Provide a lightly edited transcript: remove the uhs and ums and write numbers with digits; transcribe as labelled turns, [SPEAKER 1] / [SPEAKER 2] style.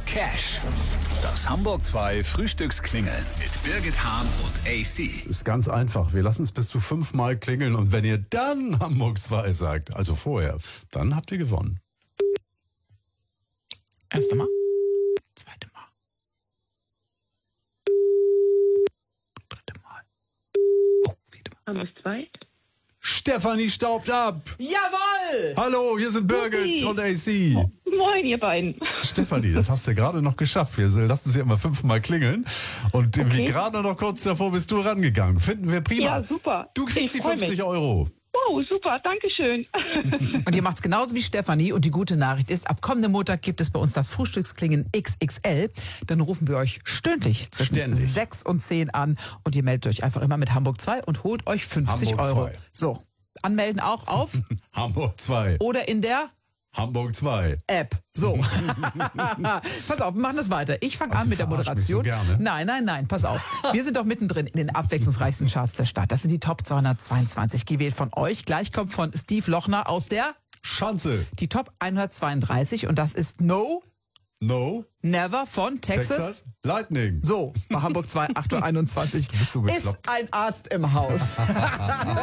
[SPEAKER 1] Cash. Das Hamburg 2 Frühstücksklingeln mit Birgit Hahn und AC.
[SPEAKER 2] Ist ganz einfach. Wir lassen es bis zu 5-mal klingeln und wenn ihr dann Hamburg 2 sagt, also vorher, dann habt ihr gewonnen.
[SPEAKER 3] Erste Mal. Zweite Mal. Dritte Mal. Oh, vierte Mal.
[SPEAKER 4] Hamburg 2.
[SPEAKER 2] Stefanie staubt ab.
[SPEAKER 3] Jawohl!
[SPEAKER 2] Hallo, hier sind Birgit und AC.
[SPEAKER 4] Moin, ihr beiden.
[SPEAKER 2] Stefanie, das hast du gerade noch geschafft. Wir lassen sie immer 5-mal klingeln. Und wie gerade noch kurz davor bist du rangegangen. Finden wir prima.
[SPEAKER 4] Ja, super.
[SPEAKER 2] Du kriegst die
[SPEAKER 4] Ich freu
[SPEAKER 2] 50
[SPEAKER 4] mich.
[SPEAKER 2] Euro.
[SPEAKER 4] Wow, super, danke schön.
[SPEAKER 3] Und ihr macht's genauso wie Stefanie. Und die gute Nachricht ist, ab kommenden Montag gibt es bei uns das Frühstücksklingen XXL. Dann rufen wir euch stündlich zwischen
[SPEAKER 2] Ständig.
[SPEAKER 3] 6 und 10 an. Und ihr meldet euch einfach immer mit Hamburg 2 und holt euch 50
[SPEAKER 2] Hamburg
[SPEAKER 3] Euro.
[SPEAKER 2] 2.
[SPEAKER 3] So, anmelden auch auf
[SPEAKER 2] Hamburg 2.
[SPEAKER 3] oder in der
[SPEAKER 2] Hamburg 2.
[SPEAKER 3] App. So. Pass auf, wir machen das weiter. Ich fange
[SPEAKER 2] Also,
[SPEAKER 3] an mit der
[SPEAKER 2] verarsch mich so
[SPEAKER 3] Moderation.
[SPEAKER 2] gerne.
[SPEAKER 3] Nein, pass auf. Wir sind doch mittendrin in den abwechslungsreichsten Charts der Stadt. Das sind die Top 222, gewählt von euch. Gleich kommt von Steve Lochner aus der
[SPEAKER 2] Schanze.
[SPEAKER 3] die Top 132 und das ist No
[SPEAKER 2] No.
[SPEAKER 3] Never von Texas.
[SPEAKER 2] Lightning.
[SPEAKER 3] So, bei Hamburg 2, 8.21 Uhr.
[SPEAKER 2] bist so
[SPEAKER 3] ist
[SPEAKER 2] bekloppt.
[SPEAKER 3] ein Arzt im Haus.